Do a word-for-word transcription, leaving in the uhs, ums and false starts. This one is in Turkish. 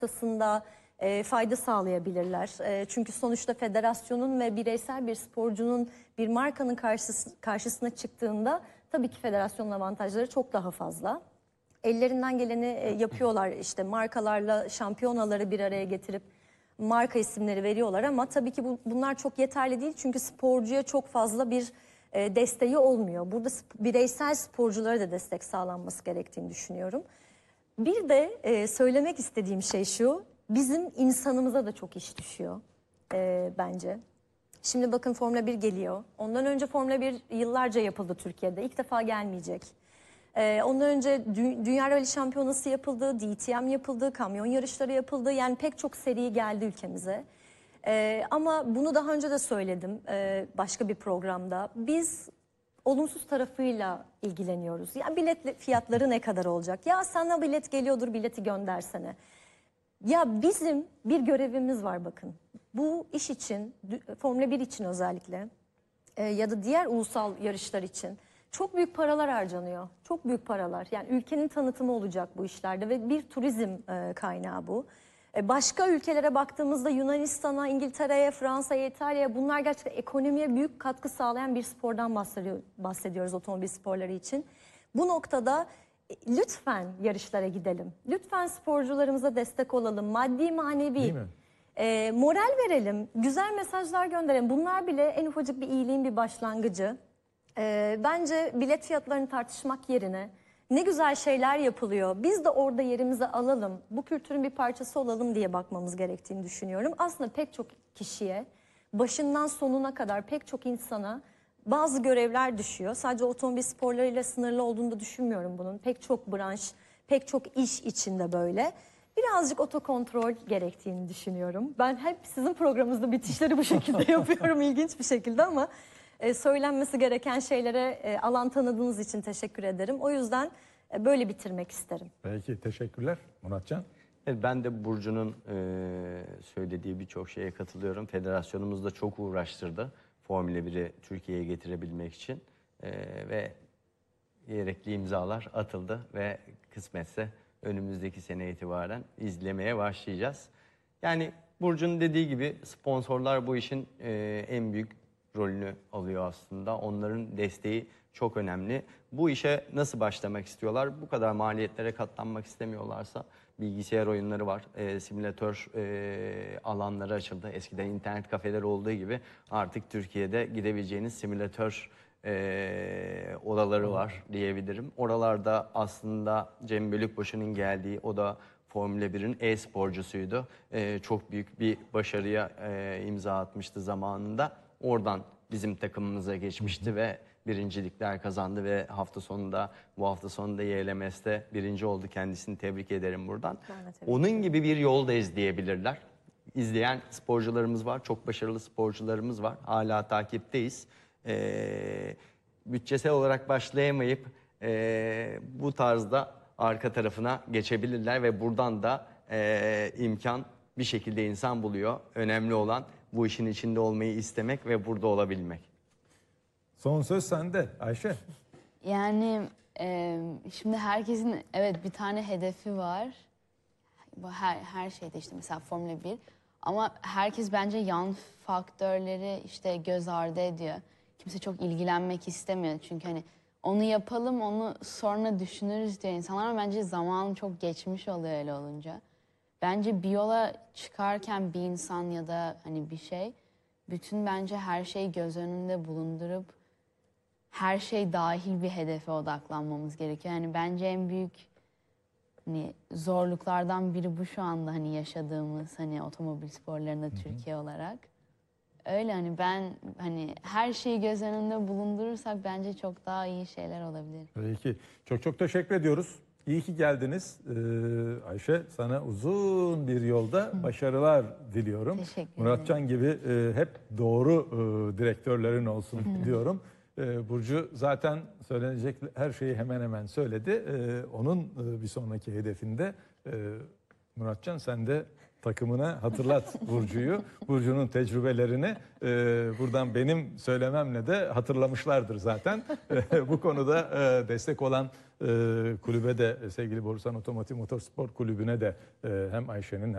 noktasında e, fayda sağlayabilirler. E, çünkü sonuçta federasyonun ve bireysel bir sporcunun bir markanın karşısı, karşısına çıktığında tabii ki federasyonun avantajları çok daha fazla. Ellerinden geleni e, yapıyorlar, işte markalarla şampiyonaları bir araya getirip marka isimleri veriyorlar ama tabii ki bu, bunlar çok yeterli değil. Çünkü sporcuya çok fazla bir e, desteği olmuyor. Burada sp bireysel sporculara da destek sağlanması gerektiğini düşünüyorum. Bir de e, söylemek istediğim şey şu, bizim insanımıza da çok iş düşüyor e, bence. Şimdi bakın Formula bir geliyor. Ondan önce Formula bir yıllarca yapıldı Türkiye'de. İlk defa gelmeyecek. Ee, ondan önce Dü Dünya Rally Şampiyonası yapıldı, D T M yapıldı, kamyon yarışları yapıldı. Yani pek çok seri geldi ülkemize. Ee, ama bunu daha önce de söyledim e, başka bir programda. Biz olumsuz tarafıyla ilgileniyoruz. Ya bilet fiyatları ne kadar olacak? Ya sana bilet geliyordur, bileti göndersene. Ya bizim bir görevimiz var bakın. Bu iş için, Formula bir için özellikle e, ya da diğer ulusal yarışlar için çok büyük paralar harcanıyor. Çok büyük paralar. Yani ülkenin tanıtımı olacak bu işlerde ve bir turizm e, kaynağı bu. E, başka ülkelere baktığımızda Yunanistan'a, İngiltere'ye, Fransa'ya, İtalya'ya, bunlar gerçekten ekonomiye büyük katkı sağlayan bir spordan bahsediyor, bahsediyoruz otomobil sporları için. Bu noktada e, lütfen yarışlara gidelim. Lütfen sporcularımıza destek olalım. Maddi, manevi. E, moral verelim. Güzel mesajlar gönderelim. Bunlar bile en ufacık bir iyiliğin bir başlangıcı. E, bence bilet fiyatlarını tartışmak yerine ne güzel şeyler yapılıyor, biz de orada yerimizi alalım, bu kültürün bir parçası olalım diye bakmamız gerektiğini düşünüyorum. Aslında pek çok kişiye, başından sonuna kadar pek çok insana bazı görevler düşüyor. Sadece otomobil sporlarıyla sınırlı olduğunu da düşünmüyorum bunun. Pek çok branş, pek çok iş içinde böyle. Birazcık otokontrol gerektiğini düşünüyorum. Ben hep sizin programınızda bitişleri bu şekilde yapıyorum, ilginç bir şekilde ama e, söylenmesi gereken şeylere e, alan tanıdığınız için teşekkür ederim. O yüzden e, böyle bitirmek isterim. Peki, teşekkürler. Muratcan? Evet, ben de Burcu'nun e, söylediği birçok şeye katılıyorum. Federasyonumuz da çok uğraştırdı Formula biri Türkiye'ye getirebilmek için e, ve gerekli imzalar atıldı ve kısmetse önümüzdeki sene itibaren izlemeye başlayacağız. Yani Burcu'nun dediği gibi sponsorlar bu işin e, en büyük rolünü alıyor aslında. Onların desteği çok önemli. Bu işe nasıl başlamak istiyorlar? Bu kadar maliyetlere katlanmak istemiyorlarsa bilgisayar oyunları var. E, simülatör e, alanları açıldı. Eskiden internet kafeler olduğu gibi artık Türkiye'de gidebileceğiniz simülatör e, odaları var diyebilirim. Oralarda aslında Cem Bölükbaşı'nın geldiği, o da Formula birin e-sporcusuydu. E, çok büyük bir başarıya e, imza atmıştı zamanında. Oradan bizim takımımıza geçmişti ve birincilikler kazandı ve hafta sonunda, bu hafta sonunda Y L M S'te birinci oldu. Kendisini tebrik ederim buradan. Onun gibi bir yolda izleyebilirler. İzleyen sporcularımız var, çok başarılı sporcularımız var. Hala takipteyiz. Ee, bütçesel olarak başlayamayıp e, bu tarzda arka tarafına geçebilirler ve buradan da e, imkan bir şekilde insan buluyor. Önemli olan bu işin içinde olmayı istemek ve burada olabilmek. Son söz sende Ayşe. Yani e, şimdi herkesin evet bir tane hedefi var. Bu her, her şeyde işte mesela Formula bir. Ama herkes bence yan faktörleri işte göz ardı ediyor. Kimse çok ilgilenmek istemiyor. Çünkü hani onu yapalım, onu sonra düşünürüz diyor insanlar ama bence zaman çok geçmiş oluyor öyle olunca. Bence bir yola çıkarken bir insan ya da hani bir şey, bütün bence her şeyi göz önünde bulundurup her şey dahil bir hedefe odaklanmamız gerekiyor. Yani bence en büyük hani zorluklardan biri bu şu anda hani yaşadığımız hani otomobil sporlarında Türkiye olarak. Öyle hani ben hani her şeyi göz önünde bulundurursak bence çok daha iyi şeyler olabilir. Peki, çok çok teşekkür ediyoruz. İyi ki geldiniz. Ee, Ayşe, sana uzun bir yolda başarılar diliyorum. Teşekkür ederim. Muratcan gibi e, hep doğru e, direktörlerin olsun diyorum. E, Burcu zaten söylenecek her şeyi hemen hemen söyledi. E, onun e, bir sonraki hedefinde e, Muratcan sen de takımına hatırlat Burcu'yu. Burcu'nun tecrübelerini e, buradan benim söylememle de hatırlamışlardır zaten. E, bu konuda e, destek olan e, kulübe de, sevgili Borusan Otomotiv Motorspor Kulübü'ne de e, hem Ayşe'nin